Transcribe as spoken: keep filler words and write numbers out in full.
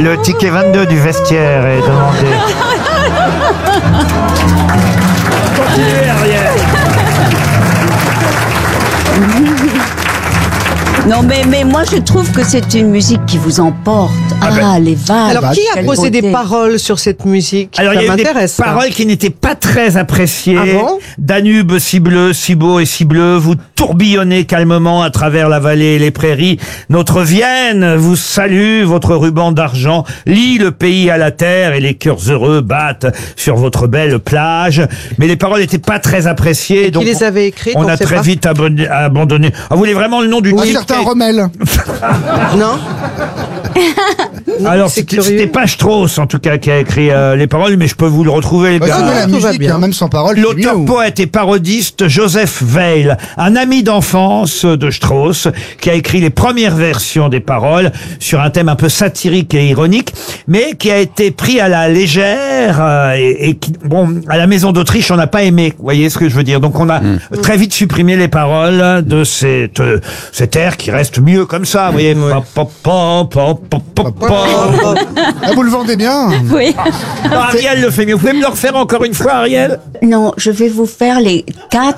le ticket vingt-deux du vestiaire est demandé. Continuez, Ariel. Non, mais, mais moi, je trouve que c'est une musique qui vous emporte. Ah, ben. les vagues. Alors, qui a quelle posé des beauté. paroles sur cette musique? Alors, Ça il y a eu des m'intéresse. ça. paroles qui n'étaient pas très appréciées. Ah bon Danube si bleu, si beau et si bleu, vous tourbillonnez calmement à travers la vallée et les prairies. Notre Vienne vous salue, votre ruban d'argent lie le pays à la terre et les cœurs heureux battent sur votre belle plage. Mais les paroles n'étaient pas très appréciées. Qui donc les avait écrites? On on a sait très pas. vite abonné- abandonné. Ah, vous voulez vraiment le nom du Un type certain qui a- Rommel. Non. Alors, c'est c'était curieux. c'était pas Strauss, en tout cas, qui a écrit euh, les paroles, mais je peux vous le retrouver. Ouais, bien. mais la tout va musique, bien. hein, même sans parole, c'est L'auteur, mieux. poète et parodiste Joseph Weil, un ami d'enfance de Strauss, qui a écrit les premières versions des paroles sur un thème un peu satirique et ironique, mais qui a été pris à la légère euh, et, et qui, bon, à la Maison d'Autriche, on n'a pas aimé. Vous voyez ce que je veux dire? Donc, on a très vite supprimé les paroles de cette, euh, cet air qui reste mieux comme ça. Vous voyez? Pa, pa, pa, pa, pa, pa, pa. Ah, vous le vendez bien. Oui. Non, Ariel le fait mieux. Vous pouvez me le refaire encore une fois, Ariel? Non, je vais vous faire les quatre